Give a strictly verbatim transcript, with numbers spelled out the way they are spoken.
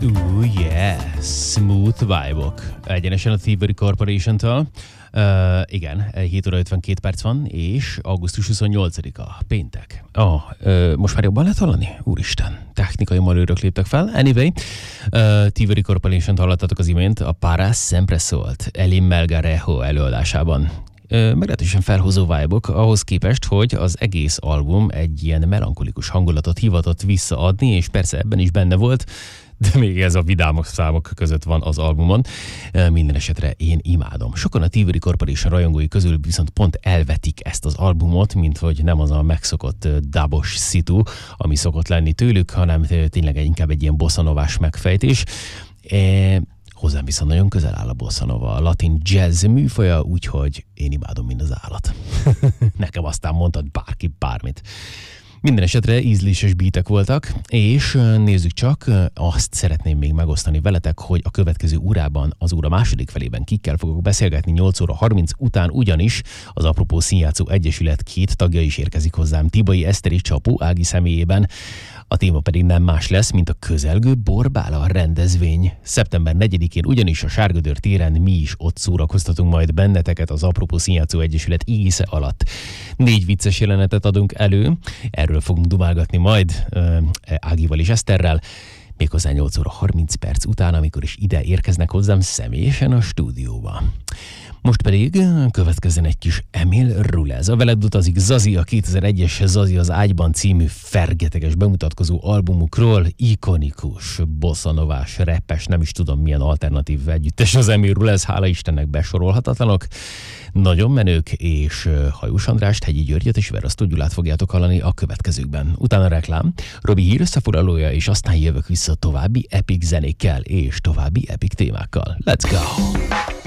Ooh, yeah, smooth vibe-ok. Egyenesen a Thievery Corporation-től. Uh, igen, hét óra ötvenkét perc van, és augusztus huszonnyolcadika, péntek. Oh, uh, most már jobban lehet hallani? Úristen, technikai malőrök léptek fel. Anyway, uh, Thievery Corporation-t hallottatok az imént, a Para Sempre szólt Elin Melgarejo előadásában. Meglehetősen felhozó vibe-ok ahhoz képest, hogy az egész album egy ilyen melankolikus hangulatot hivatott visszaadni, és persze ebben is benne volt, de még ez a vidámok számok között van az albumon. Minden esetre én imádom. Sokan a Thievery Corporation rajongói közül viszont pont elvetik ezt az albumot, mint hogy nem az a megszokott dubos szitu, ami szokott lenni tőlük, hanem tényleg inkább egy ilyen bossanovás megfejtés. E- Hozzám viszont nagyon közel áll a bossa nova, a latin jazz műfaja, úgyhogy én imádom, mint az állat. Nekem aztán mondtad bárki bármit. Minden esetre ízléses beatek voltak, és nézzük csak, azt szeretném még megosztani veletek, hogy a következő órában, az óra második felében kikkel fogok beszélgetni nyolc óra harminc után, ugyanis az Apropó Színjátszó Egyesület két tagja is érkezik hozzám, Tibai Eszter és Csapó Ági személyében. A téma pedig nem más lesz, mint a közelgő Borbála rendezvény. szeptember negyedikén ugyanis a Sárgödör téren mi is ott szórakoztatunk majd benneteket az Apropó Színjátszó Egyesület égisze alatt. Négy vicces jelenetet adunk elő, erről fogunk dumálgatni majd uh, Ágival és Eszterrel, méghozzá nyolc óra harminc perc után, amikor is ide érkeznek hozzám személyesen a stúdióba. Most pedig következzen egy kis Emil Rulez. A veled utazik Zazi, a kétezer-egyes Zazi az ágyban című fergeteges bemutatkozó albumukról, ikonikus, bossanovás, rappes, nem is tudom milyen alternatív együttes az Emil Rulez, hála Istennek besorolhatatlanok. Nagyon menők, és Hajós Andrást, Hegyi Györgyöt és Verasztó Gyulát fogjátok hallani a következőkben. Utána reklám, Robi hír összefoglalója, és aztán jövök vissza további epic zenékkel és további epic témákkal. Let's go!